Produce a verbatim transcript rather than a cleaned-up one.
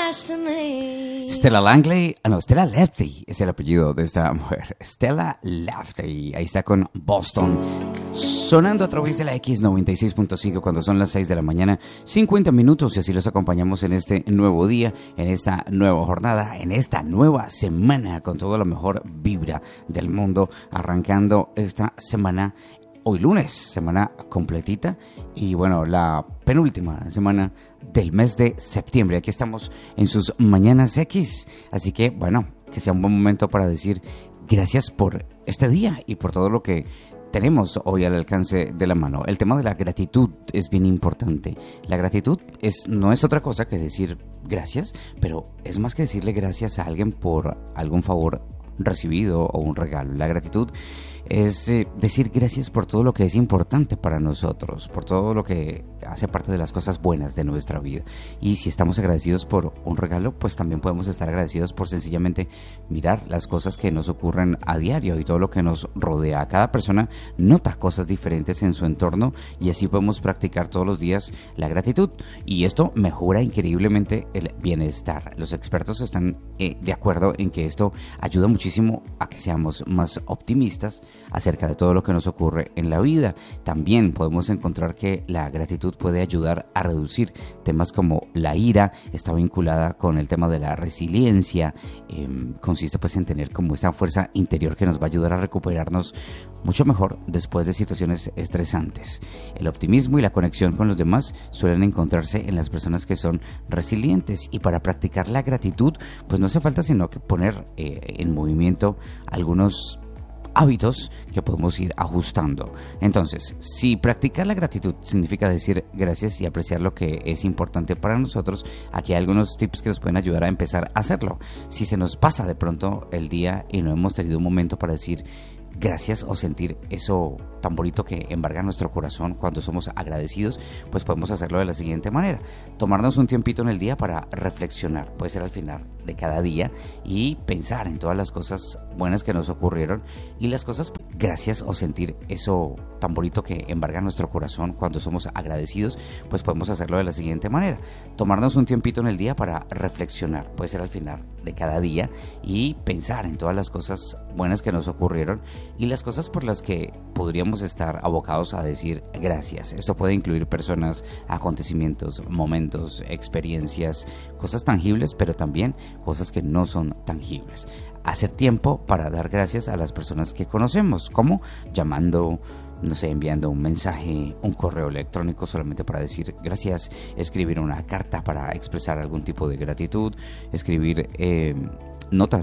Stella Langley, ah, no, Stella Lefty es el apellido de esta mujer. Stella Lefty, ahí está con Boston, sonando a través de la X noventa y seis punto cinco cuando son las seis de la mañana, cincuenta minutos, y así los acompañamos en este nuevo día, en esta nueva jornada, en esta nueva semana, con toda la mejor vibra del mundo, arrancando esta semana. Hoy lunes, semana completita y bueno, la penúltima semana del mes de septiembre. Aquí estamos en sus Mañanas X, así que bueno, que sea un buen momento para decir gracias por este día y por todo lo que tenemos hoy al alcance de la mano. El tema de la gratitud es bien importante. La gratitud es, no es otra cosa que decir gracias, pero es más que decirle gracias a alguien por algún favor recibido o un regalo. La gratitud es eh, decir gracias por todo lo que es importante para nosotros, por todo lo que hace parte de las cosas buenas de nuestra vida. Y si estamos agradecidos por un regalo, pues también podemos estar agradecidos por sencillamente mirar las cosas que nos ocurren a diario y todo lo que nos rodea. Cada persona nota cosas diferentes en su entorno y así podemos practicar todos los días la gratitud, y esto mejora increíblemente el bienestar. Los expertos están eh, de acuerdo en que esto ayuda muchísimo a que seamos más optimistas acerca de todo lo que nos ocurre en la vida. También podemos encontrar que la gratitud puede ayudar a reducir temas como la ira. Está vinculada con el tema de la resiliencia. Eh, consiste pues en tener como esa fuerza interior que nos va a ayudar a recuperarnos mucho mejor después de situaciones estresantes. El optimismo y la conexión con los demás suelen encontrarse en las personas que son resilientes, y para practicar la gratitud pues no hace falta sino que poner eh, en movimiento algunos hábitos que podemos ir ajustando. Entonces, si practicar la gratitud significa decir gracias y apreciar lo que es importante para nosotros, aquí hay algunos tips que nos pueden ayudar a empezar a hacerlo. Si se nos pasa de pronto el día y no hemos tenido un momento para decir gracias o sentir eso tan bonito que embarga nuestro corazón cuando somos agradecidos, pues podemos hacerlo de la siguiente manera: tomarnos un tiempito en el día para reflexionar, puede ser al final de cada día, y pensar en todas las cosas buenas que nos ocurrieron y las cosas gracias o sentir eso tan bonito que embarga nuestro corazón cuando somos agradecidos, pues podemos hacerlo de la siguiente manera: tomarnos un tiempito en el día para reflexionar, puede ser al final de cada día, y pensar en todas las cosas buenas que nos ocurrieron y las cosas por las que podríamos estar abocados a decir gracias. Esto puede incluir personas, acontecimientos, momentos, experiencias, cosas tangibles, pero también cosas que no son tangibles. Hacer tiempo para dar gracias a las personas que conocemos, como llamando, no sé, enviando un mensaje, un correo electrónico solamente para decir gracias, escribir una carta para expresar algún tipo de gratitud, escribir eh, notas